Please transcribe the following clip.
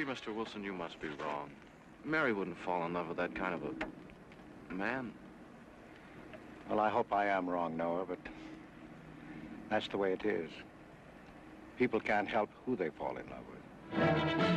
see, Mr. Wilson, you must be wrong. Mary wouldn't fall in love with that kind of a man. Well, I hope I am wrong, Noah, but that's the way it is. People can't help who they fall in love with.